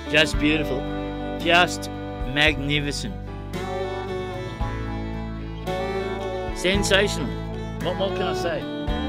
Just beautiful. Just magnificent. Sensational. What more can I say?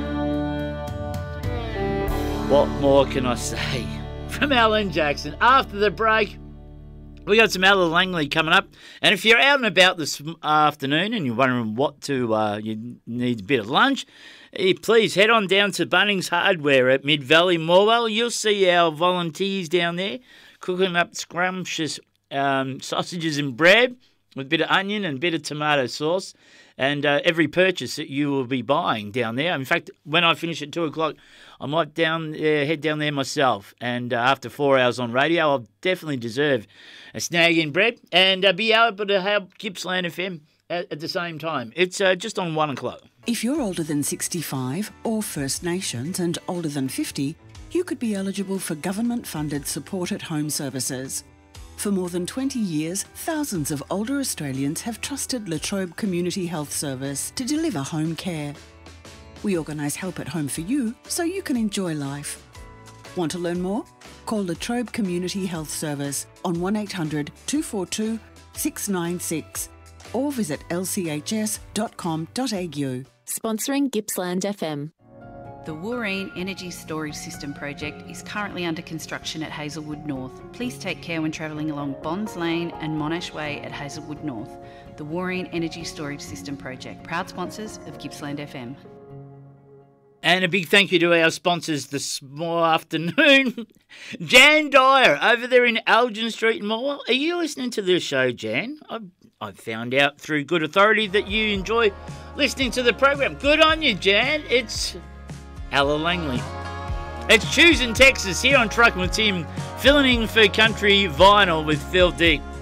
What more can I say? From Alan Jackson. After the break, we got some Ella Langley coming up. And if you're out and about this afternoon and you're wondering what to, you need a bit of lunch, please head on down to Bunnings Hardware at Mid-Valley Morwell. You'll see our volunteers down there cooking up scrumptious sausages and bread with a bit of onion and a bit of tomato sauce. And every purchase that you will be buying down there. In fact, when I finish at 2 o'clock, I might head down there myself. And after 4 hours on radio, I'll definitely deserve a snag in bread and be able to have Gippsland FM at the same time. It's just on 1 o'clock. If you're older than 65 or First Nations and older than 50, you could be eligible for government-funded support at home services. For more than 20 years, thousands of older Australians have trusted La Trobe Community Health Service to deliver home care. We organise help at home for you so you can enjoy life. Want to learn more? Call La Trobe Community Health Service on 1800 242 696 or visit lchs.com.au. Sponsoring Gippsland FM. The Wooreen Energy Storage System project is currently under construction at Hazelwood North. Please take care when travelling along Bonds Lane and Monash Way at Hazelwood North. The Wooreen Energy Storage System project, proud sponsors of Gippsland FM. And a big thank you to our sponsors this afternoon. Jan Dyer over there in Elgin Street in Morwell. Are you listening to the show, Jan? I've found out through good authority that you enjoy listening to the program. Good on you, Jan. It's Ella Langley. It's Choosing Texas here on Trucking with Tim, filling in for Country Vinyl with Phil Dick.